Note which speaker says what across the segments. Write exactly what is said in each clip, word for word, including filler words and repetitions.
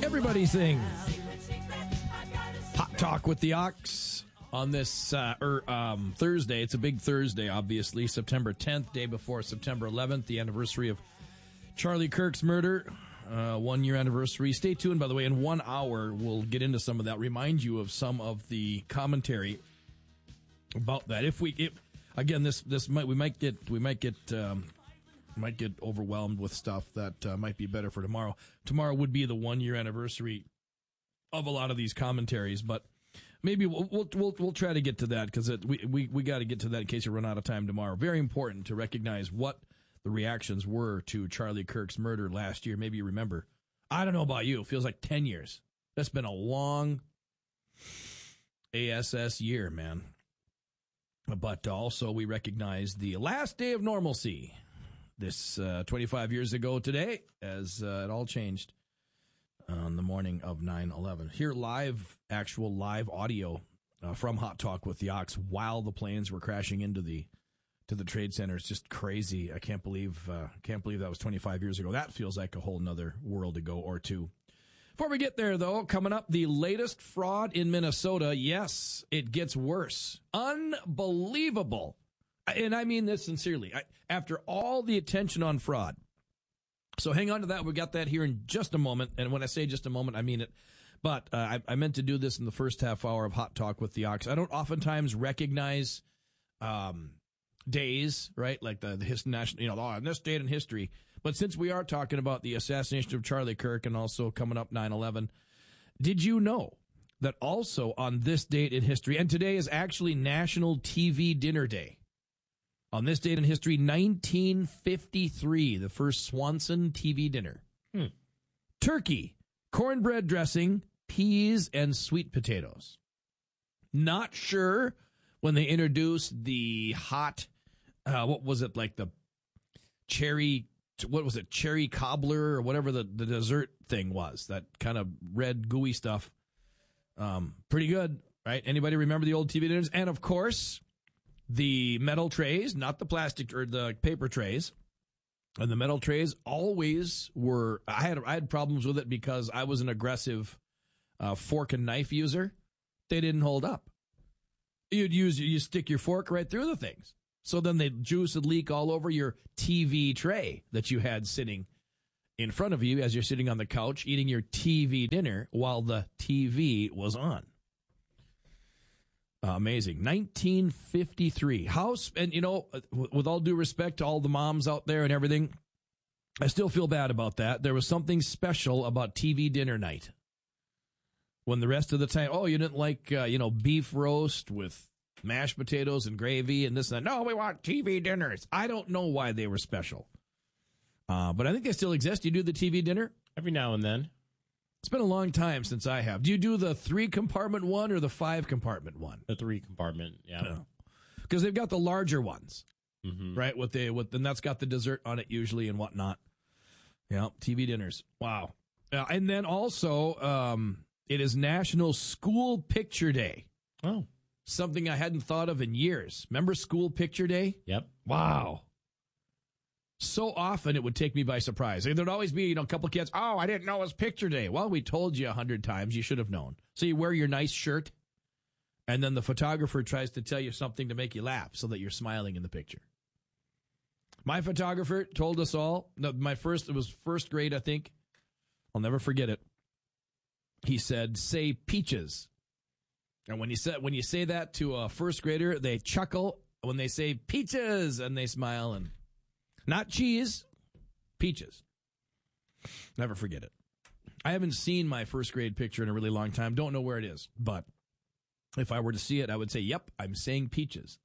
Speaker 1: Everybody sings. Hot Talk with the Ox on this uh, er, um, Thursday. It's a big Thursday, obviously. September tenth, day before September eleventh, the anniversary of Charlie Kirk's murder. Uh, one year anniversary. Stay tuned, by the way. In one hour, we'll get into some of that. Remind you of some of the commentary about that. If we, if, again, this this might we might get we might get um, might get overwhelmed with stuff that uh, might be better for tomorrow. Tomorrow would be the one year anniversary of a lot of these commentaries, but maybe we'll we'll we'll, we'll try to get to that because we we we got to get to that in case you run out of time tomorrow. Very important to recognize what the reactions were to Charlie Kirk's murder last year. Maybe you remember. I don't know about you. It feels like ten years. That's been a long A S S year, man. But also we recognize the last day of normalcy. This uh, twenty-five years ago today, as uh, it all changed on the morning of nine eleven. Here live, actual live audio uh, from Hot Talk with the Ox while the planes were crashing into the to the Trade Center. It's just crazy. I can't believe uh, can't believe that was twenty-five years ago. That feels like a whole nother world ago or two. Before we get there, though, coming up, the latest fraud in Minnesota. Yes, it gets worse. Unbelievable. And I mean this sincerely. I, after all the attention on fraud. So hang on to that. We got that here in just a moment. And when I say just a moment, I mean it. But uh, I, I meant to do this in the first half hour of Hot Talk with the Ox. I don't oftentimes recognize um, days, right? Like the, the his national, you know, on this date in history. But since we are talking about the assassination of Charlie Kirk and also coming up nine eleven, did you know that also on this date in history, and today is actually National T V Dinner Day. On this date in history, nineteen fifty-three, the first Swanson T V dinner. Hmm. Turkey, cornbread dressing, peas, and sweet potatoes. Not sure when they introduced the hot, uh, what was it, like the cherry, what was it, cherry cobbler or whatever the, the dessert thing was, that kind of red gooey stuff. Um, pretty good, right? Anybody remember the old T V dinners? And of course, the metal trays, not the plastic or the paper trays. And the metal trays always were, I had I had problems with it because I was an aggressive uh, fork and knife user. They didn't hold up. You'd use, you stick your fork right through the things. So then the juice would leak all over your T V tray that you had sitting in front of you as you're sitting on the couch eating your T V dinner while the T V was on. Uh, amazing. nineteen fifty-three. House, and you know, with all due respect to all the moms out there and everything, I still feel bad about that. There was something special about T V dinner night. When the rest of the time, oh, you didn't like, uh, you know, beef roast with mashed potatoes and gravy and this and that. No, we want T V dinners. I don't know why they were special. Uh, but I think they still exist. You do the T V dinner?
Speaker 2: Every now and then.
Speaker 1: It's been a long time since I have. Do you do the three-compartment one or the five-compartment one?
Speaker 2: The three-compartment, yeah.
Speaker 1: Because they've got the larger ones,
Speaker 2: mm-hmm.
Speaker 1: right? With the with, and that's got the dessert on it usually and whatnot. Yeah, T V dinners. Wow. Uh, and then also, um, it is National School Picture Day.
Speaker 2: Oh.
Speaker 1: Something I hadn't thought of in years. Remember School Picture Day?
Speaker 2: Yep.
Speaker 1: Wow. So often it would take me by surprise. There'd always be, you know, a couple kids, oh, I didn't know it was picture day. Well, we told you a hundred times. You should have known. So you wear your nice shirt, and then the photographer tries to tell you something to make you laugh so that you're smiling in the picture. My photographer told us all, no, my first, it was first grade, I think. I'll never forget it. He said, say peaches. And when you say, when you say that to a first grader, they chuckle when they say peaches, and they smile, and not cheese, peaches. Never forget it. I haven't seen my first grade picture in a really long time. Don't know where it is. But if I were to see it, I would say, yep, I'm saying peaches.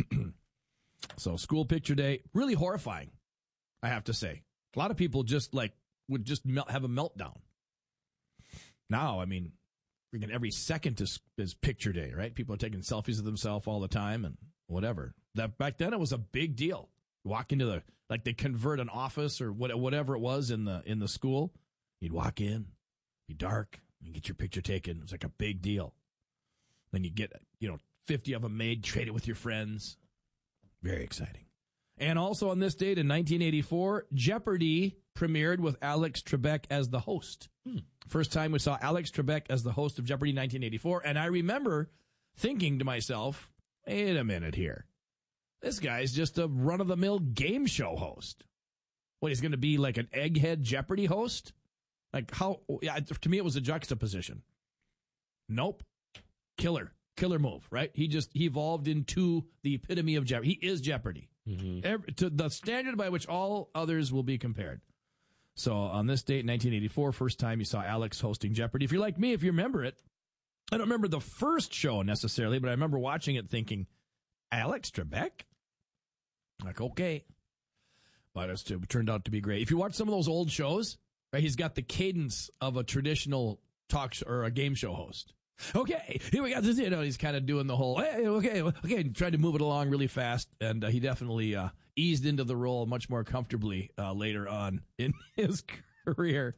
Speaker 1: So School Picture Day, really horrifying, I have to say. A lot of people just like would just melt, have a meltdown. Now, I mean, freaking every second is, is picture day, right? People are taking selfies of themselves all the time and whatever. That back then it was a big deal. Walk into the, like they convert an office or what, whatever it was in the in the school. You'd walk in, be dark, and get your picture taken. It was like a big deal. Then you get, you know, fifty of them made, trade it with your friends. Very exciting. And also on this date in nineteen eighty-four, Jeopardy! Premiered with Alex Trebek as the host. Hmm. First time we saw Alex Trebek as the host of Jeopardy! nineteen eighty-four. And I remember thinking to myself, wait a minute here. This guy's just a run-of-the-mill game show host. What, he's going to be like an egghead Jeopardy! Host? Like how, yeah, to me it was a juxtaposition. Nope. Killer. Killer move, right? He just, he evolved into the epitome of Jeopardy! He is Jeopardy! Mm-hmm. Every, to the standard by which all others will be compared. So on this date, nineteen eighty-four, first time you saw Alex hosting Jeopardy! If you're like me, if you remember it, I don't remember the first show necessarily, but I remember watching it thinking, Alex Trebek? Like, okay. But it's, it turned out to be great. If you watch some of those old shows, right, he's got the cadence of a traditional talk show or a game show host. Okay, here we got this. You know, he's kind of doing the whole, hey, okay, okay, tried to move it along really fast, and uh, he definitely uh, eased into the role much more comfortably uh, later on in his career.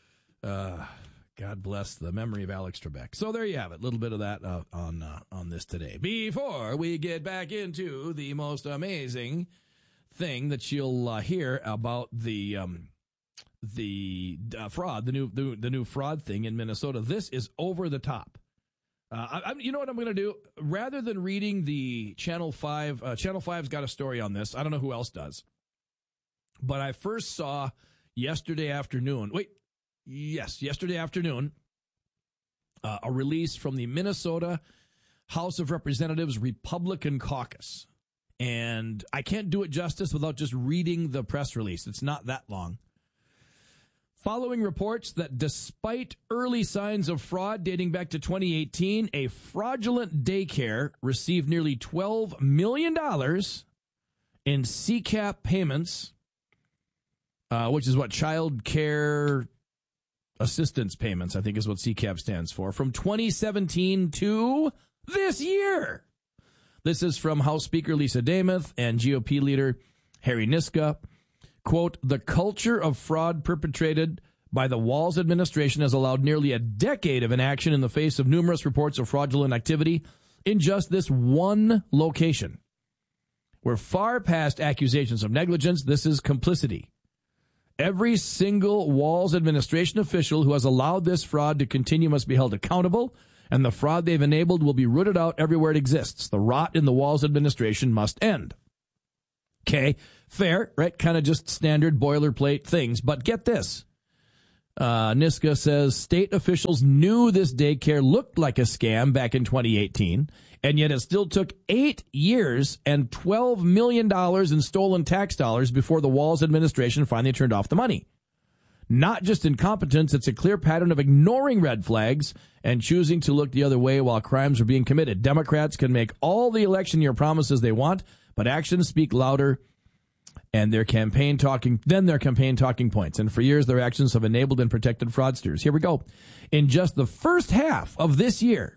Speaker 1: Uh, God bless the memory of Alex Trebek. So there you have it, a little bit of that uh, on uh, on this today. Before we get back into the most amazing thing that you'll uh, hear about the um, the uh, fraud, the new the, the new fraud thing in Minnesota. This is over the top. Uh, I, I, you know what I'm going to do? Rather than reading the Channel five, uh, Channel five's got a story on this. I don't know who else does. But I first saw yesterday afternoon. Wait, yes, yesterday afternoon, uh, a release from the Minnesota House of Representatives Republican Caucus. And I can't do it justice without just reading the press release. It's not that long. Following reports that despite early signs of fraud dating back to twenty eighteen, a fraudulent daycare received nearly twelve million dollars in C CAP payments, uh, which is what Child Care Assistance Payments, I think is what C CAP stands for, from twenty seventeen to this year. This is from House Speaker Lisa Demuth and G O P leader Harry Niska. Quote, the culture of fraud perpetrated by the Walz administration has allowed nearly a decade of inaction in the face of numerous reports of fraudulent activity in just this one location. We're far past accusations of negligence. This is complicity. Every single Walz administration official who has allowed this fraud to continue must be held accountable, and the fraud they've enabled will be rooted out everywhere it exists. The rot in the Walz administration must end. Okay, fair, right? Kind of just standard boilerplate things. But get this. Uh, Niska says state officials knew this daycare looked like a scam back in twenty eighteen, and yet it still took eight years and twelve million dollars in stolen tax dollars before the Walz administration finally turned off the money. Not just incompetence, it's a clear pattern of ignoring red flags and choosing to look the other way while crimes are being committed. Democrats can make all the election year promises they want, but actions speak louder and their campaign talking than their campaign talking points. And for years, their actions have enabled and protected fraudsters. Here we go. In just the first half of this year,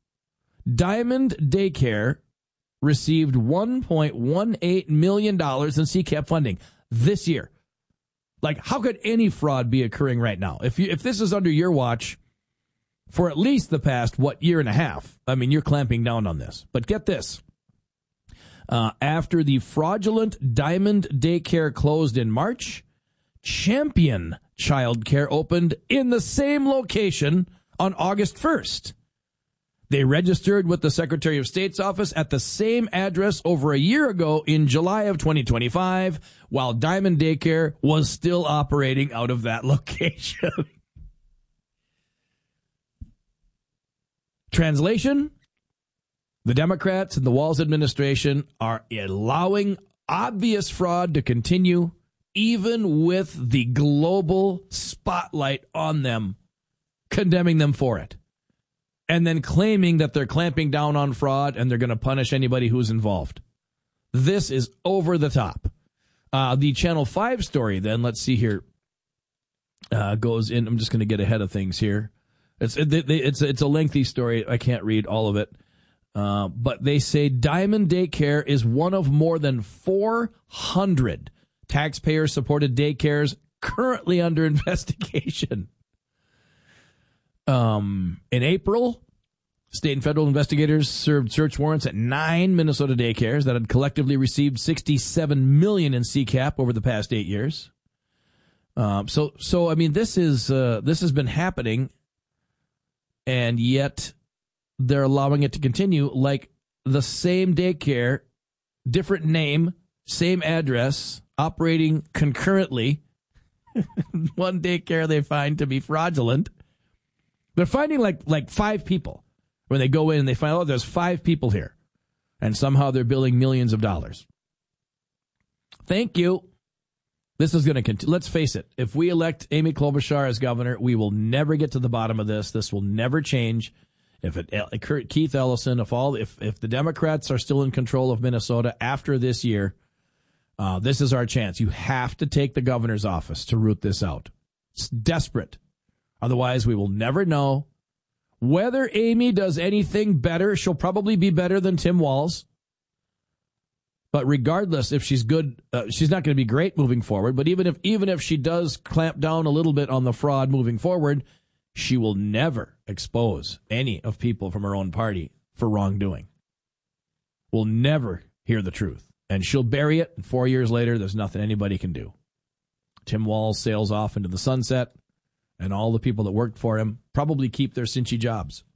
Speaker 1: Diamond Daycare received one point one eight million dollars in C CAP funding this year. Like, how could any fraud be occurring right now? If you, if this is under your watch for at least the past, what, year and a half, I mean, you're clamping down on this. But get this. Uh, after the fraudulent Diamond Daycare closed in March, Champion Childcare opened in the same location on August first. They registered with the Secretary of State's office at the same address over a year ago in July of twenty twenty-five, while Diamond Daycare was still operating out of that location. Translation? The Democrats and the Walz administration are allowing obvious fraud to continue, even with the global spotlight on them, condemning them for it, and then claiming that they're clamping down on fraud and they're going to punish anybody who's involved. This is over the top. Uh, the Channel five story, then, let's see here, uh, goes in. I'm just going to get ahead of things here. It's, it, it's, it's a lengthy story. I can't read all of it. Uh, but they say Diamond Daycare is one of more than four hundred taxpayer-supported daycares currently under investigation. Um, in April, State and federal investigators served search warrants at nine Minnesota daycares that had collectively received sixty-seven million dollars in C CAP over the past eight years. Um, so, so I mean, this is uh, this has been happening, and yet they're allowing it to continue. Like the same daycare, different name, same address, operating concurrently. One daycare they find to be fraudulent. They're finding like like five people. When they go in and they find, oh, there's five people here. And somehow they're billing millions of dollars. Thank you. This is going to continue. Let's face it. If we elect Amy Klobuchar as governor, we will never get to the bottom of this. This will never change. If it, Keith Ellison, if all, if, if the Democrats are still in control of Minnesota after this year, uh, this is our chance. You have to take the governor's office to root this out. It's desperate. Otherwise, we will never know. Whether Amy does anything better, she'll probably be better than Tim Walz. But regardless, if she's good, uh, she's not going to be great moving forward. But even if even if she does clamp down a little bit on the fraud moving forward, she will never expose any of people from her own party for wrongdoing. We'll never hear the truth. And she'll bury it, and four years later, there's nothing anybody can do. Tim Walz sails off into the sunset. And all the people that worked for him probably keep their cinchy jobs.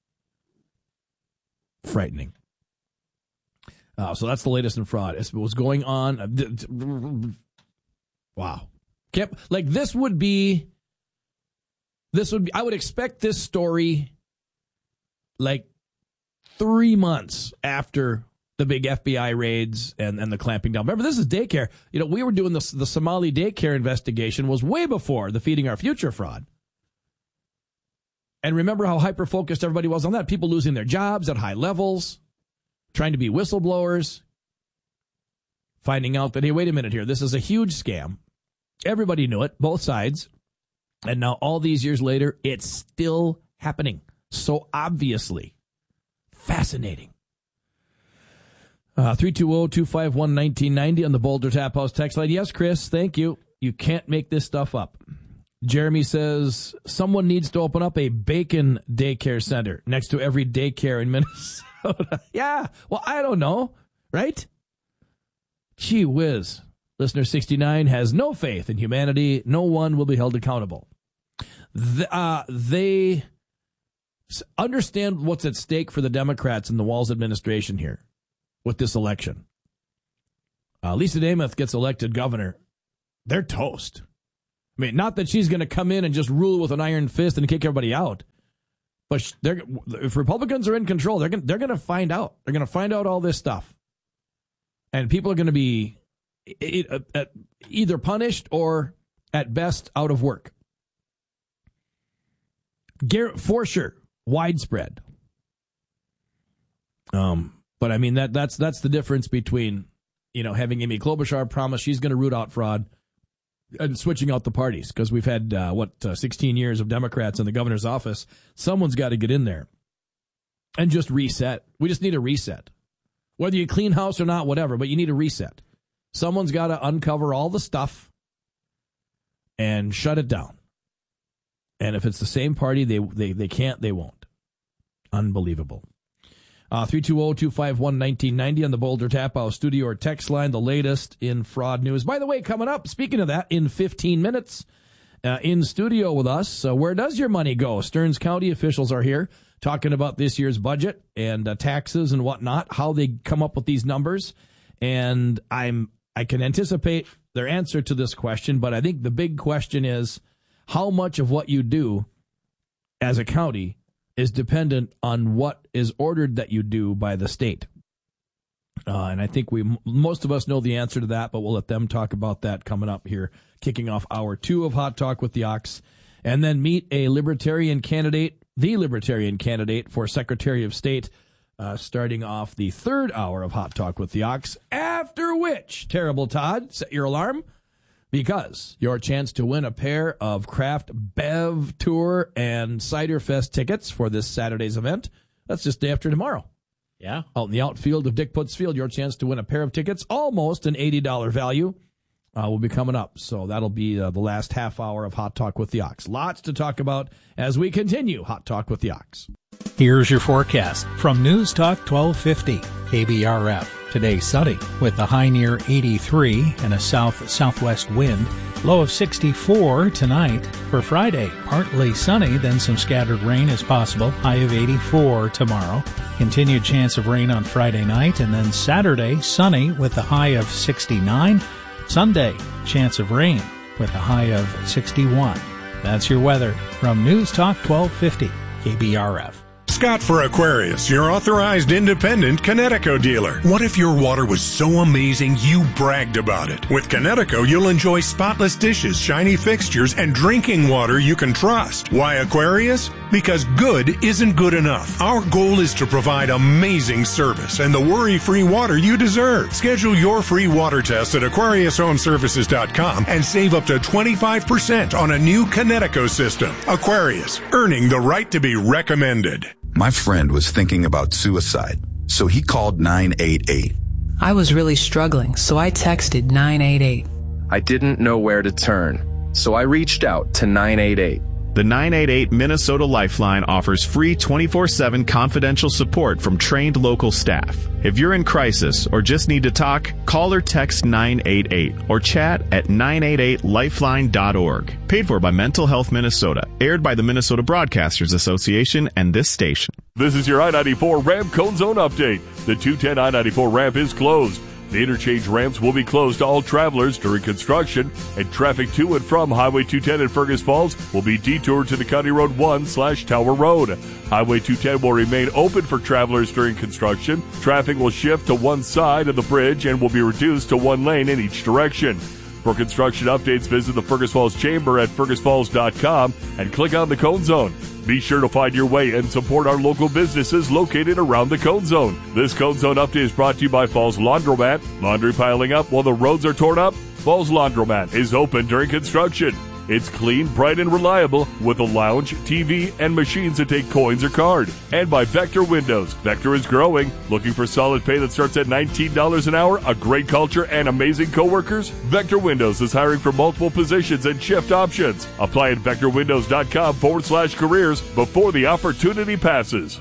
Speaker 1: Frightening. Uh, so that's the latest in fraud. It was going on. Wow. Can't, like this would be, this would be, I would expect this story like three months after the big F B I raids and, and the clamping down. Remember, this is daycare. You know, we were doing this, the Somali daycare investigation was way before the Feeding Our Future fraud. And remember how hyper-focused everybody was on that? People losing their jobs at high levels, trying to be whistleblowers, finding out that, hey, wait a minute here, this is a huge scam. Everybody knew it, both sides. And now all these years later, it's still happening. So obviously. Fascinating. Uh, three two zero, two five one, one nine nine zero on the Boulder Tap House text line. Yes, Chris, thank you. You can't make this stuff up. Jeremy says, someone needs to open up a bacon daycare center next to every daycare in Minnesota. Yeah, well, I don't know, right? Gee whiz. Listener sixty-nine has no faith in humanity. No one will be held accountable. The, uh, they understand what's at stake for the Democrats and the Walz administration here. With this election. Uh, Lisa Namath gets elected governor. They're toast. I mean, not that she's going to come in and just rule with an iron fist and kick everybody out. But they're, if Republicans are in control, they're going they're going to find out. They're going to find out all this stuff. And people are going to be either punished or, at best, out of work. For sure. Widespread. Um... But, I mean, that that's that's the difference between, you know, having Amy Klobuchar promise she's going to root out fraud and switching out the parties. Because we've had, uh, what, uh, sixteen years of Democrats in the governor's office. Someone's got to get in there and just reset. We just need a reset. Whether you clean house or not, whatever, but you need a reset. Someone's got to uncover all the stuff and shut it down. And if it's the same party, they they, they can't, they won't. Unbelievable. Uh, three two zero, two five one, one nine nine zero on the Boulder Tap House studio or text line, the latest in fraud news. By the way, coming up, speaking of that, in fifteen minutes, uh, in studio with us, uh, where does your money go? Stearns County officials are here talking about this year's budget and uh, taxes and whatnot, how they come up with these numbers. And I'm I can anticipate their answer to this question, but I think the big question is how much of what you do as a county is dependent on what is ordered that you do by the state. Uh, and I think we most of us know the answer to that, but we'll let them talk about that coming up here, kicking off hour two of Hot Talk with the Ox, and then meet a Libertarian candidate, the Libertarian candidate for Secretary of State, uh, starting off the third hour of Hot Talk with the Ox, after which, Terrible Todd, set your alarm, because your chance to win a pair of Craft Bev Tour and Cider Fest tickets for this Saturday's event, that's just day after tomorrow.
Speaker 2: Yeah.
Speaker 1: Out in the outfield of Dick Putz Field, your chance to win a pair of tickets, almost an eighty dollars value. uh, will be coming up. So that'll be uh, the last half hour of Hot Talk with the Ox. Lots to talk about as we continue Hot Talk with the Ox.
Speaker 3: Here's your forecast from News Talk twelve fifty K B R F. Today sunny with a high near eighty-three and a south-southwest wind. Low of sixty-four tonight. For Friday, partly sunny, then some scattered rain is possible. High of eighty-four tomorrow. Continued chance of rain on Friday night, and then Saturday, sunny with a high of sixty-nine. Sunday, chance of rain with a high of sixty-one. That's your weather from News Talk twelve fifty K B R F.
Speaker 4: Scott for Aquarius, your authorized independent Connecticut dealer. What if your water was so amazing you bragged about it? With Connecticut, you'll enjoy spotless dishes, shiny fixtures, and drinking water you can trust. Why Aquarius? Because good isn't good enough. Our goal is to provide amazing service and the worry-free water you deserve. Schedule your free water test at Aquarius Home Services dot com and save up to twenty-five percent on a new Connecticut system. Aquarius, earning the right to be recommended.
Speaker 5: My friend was thinking about suicide, so he called nine eight eight.
Speaker 6: I was really struggling, so I texted nine eight eight.
Speaker 7: I didn't know where to turn, so I reached out to nine eight eight.
Speaker 8: The nine eight eight Minnesota Lifeline offers free twenty-four seven confidential support from trained local staff. If you're in crisis or just need to talk, call or text nine eight eight or chat at nine eight eight lifeline dot org. Paid for by Mental Health Minnesota. Aired by the Minnesota Broadcasters Association and this station.
Speaker 9: This is your I ninety-four ramp cone zone update. The two ten I ninety-four ramp is closed. The interchange ramps will be closed to all travelers during construction, and traffic to and from Highway two ten in Fergus Falls will be detoured to the County Road one slash Tower Road. Highway two ten will remain open for travelers during construction. Traffic will shift to one side of the bridge and will be reduced to one lane in each direction. For construction updates, visit the Fergus Falls Chamber at fergus falls dot com and click on the Cone Zone. Be sure to find your way and support our local businesses located around the Cone Zone. This Cone Zone update is brought to you by Falls Laundromat. Laundry piling up while the roads are torn up? Falls Laundromat is open during construction. It's clean, bright, and reliable with a lounge, T V, and machines that take coins or card. And by Vector Windows. Vector is growing. Looking for solid pay that starts at nineteen dollars an hour, a great culture, and amazing coworkers? Vector Windows is hiring for multiple positions and shift options. Apply at vector windows dot com forward slash careers before the opportunity passes.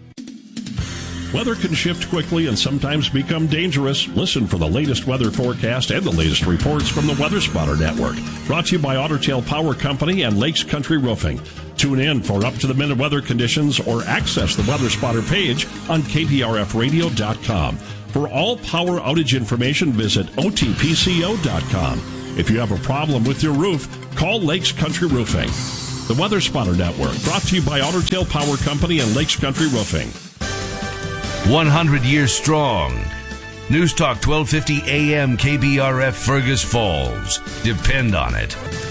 Speaker 10: Weather can shift quickly and sometimes become dangerous. Listen for the latest weather forecast and the latest reports from the Weather Spotter Network. Brought to you by Otter Tail Power Company and Lakes Country Roofing. Tune in for up-to-the-minute weather conditions or access the Weather Spotter page on K P R F radio dot com. For all power outage information, visit O T P C O dot com. If you have a problem with your roof, call Lakes Country Roofing. The Weather Spotter Network, brought to you by Otter Tail Power Company and Lakes Country Roofing.
Speaker 11: one hundred years strong. News Talk twelve fifty A M K B R F Fergus Falls. Depend on it.